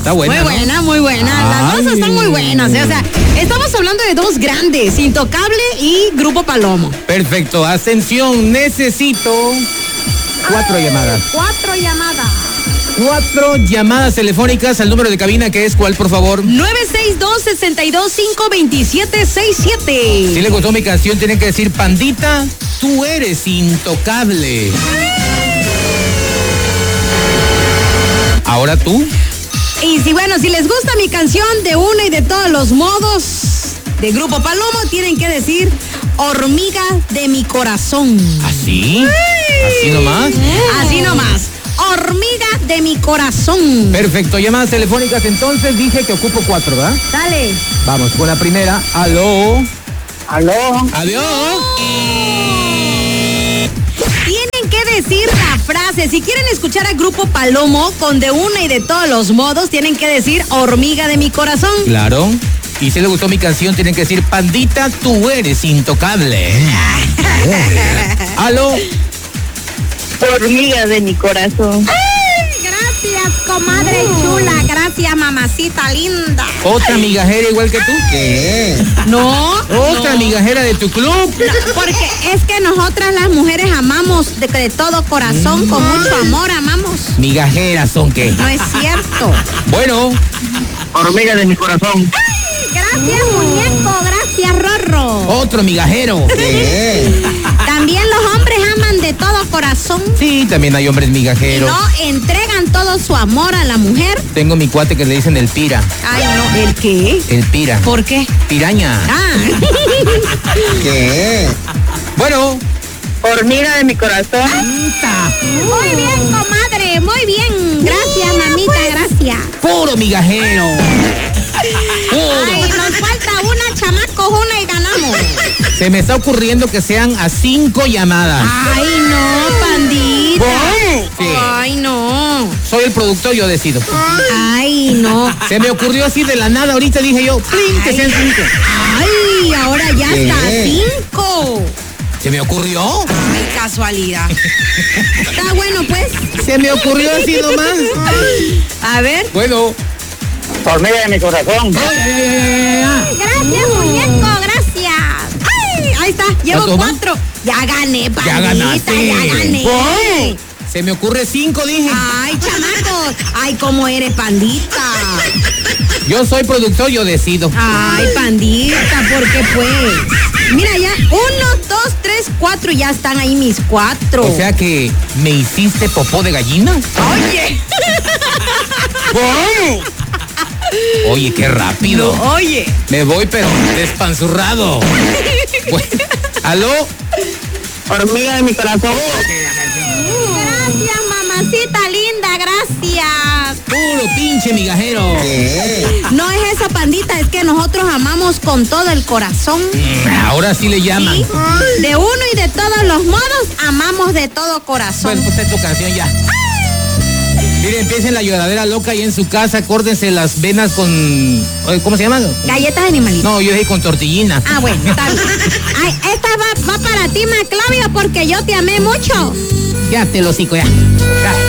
Está buena. Muy buena, ¿no? Muy buena. Las dos están muy buenas, ¿eh? O sea, estamos hablando de dos grandes, Intocable y Grupo Palomo. Perfecto. Atención, necesito 4 llamadas. 4 llamadas. 4 llamadas telefónicas al número de cabina, que es ¿cuál, por favor? 962-625-2767. Si le gustó mi canción, tienen que decir: Pandita, tú eres intocable. Ahora tú. Y si les gusta mi canción de una y de todos los modos de Grupo Palomo, tienen que decir: Hormiga de mi corazón. ¿Así? ¿Así nomás? Así nomás. Hormiga de mi corazón. Perfecto, llamadas telefónicas. Entonces dije que ocupo 4, ¿verdad? Dale. Vamos con la primera. Aló. Aló. Adiós. Tienen que decir la frase. Si quieren escuchar al Grupo Palomo con de una y de todos los modos, tienen que decir: Hormiga de mi corazón. Claro. Y si les gustó mi canción, tienen que decir: Pandita, tú eres intocable. Aló. Hormiga de mi corazón. ¡Ay! Gracias, comadre chula. Gracias, mamacita linda. ¿Otra migajera igual que tú? ¿Qué? No. ¿Otra migajera de tu club? No, porque es que nosotras las mujeres amamos de todo corazón, con mucho amor amamos. ¿Migajeras son qué? No es cierto. Bueno. Hormiga de mi corazón. ¡Ay! Gracias, muñeco. Gracias, Rorro. Otro migajero. ¿Qué? También los hombres aman de todo corazón. Sí, también hay hombres Y migajeros. no entregan todo su amor a la mujer. Tengo mi cuate que le dicen el pira. Ay, no. ¿El qué? El pira. ¿Por qué? Piraña. Ah. ¿Qué? Bueno. Hormiga de mi corazón. Muy bien, comadre. Muy bien. Gracias, mamita. Gracias. Puro migajero. Ay, nos falta una, chamacos, una y ganamos. Se me está ocurriendo que sean a 5 llamadas. Ay, no, pandita. Sí. Ay, no. Soy el productor, yo decido. Ay, no. Se me ocurrió así de la nada, ahorita dije yo, ¡plin! Que sean 5. Ay, ahora ya está 5. ¿Se me ocurrió? Ay, casualidad. Está bueno, pues. Se me ocurrió así nomás. A ver. Bueno. Hormiga de mi corazón. Gracias, muñeco, gracias. Ay, ahí está, llevo 4. Ya gané, pandita, Ya ganaste. ya gané. ¡Wow! Se me ocurre 5, dije. Ay, chamacos. Ay, cómo eres, pandita. Yo soy productor, yo decido. Ay, pandita, ¿por qué pues? Mira ya, 1, 2, 3, 4, ya están ahí mis 4. O sea que, ¿me hiciste popó de gallina? Oye. ¡Wow! Oye, qué rápido. No, oye. Me voy, pero despanzurrado. Bueno, ¿aló? Hormiga de mi corazón. Gracias, mamacita linda, gracias. Puro pinche migajero. No es eso, pandita, es que nosotros amamos con todo el corazón. Ahora sí le llaman. ¿Sí? De uno y de todos los modos, amamos de todo corazón. Bueno, pues es tu canción ya. Miren, empiecen la lloradera loca ahí en su casa, córdense las venas con... ¿Cómo se llama? Galletas animalitas. No, yo dije con tortillina. Ah, bueno, está bien. Ay, esta va para ti, Maclavio, porque yo te amé mucho. Ya te lo cico, ya.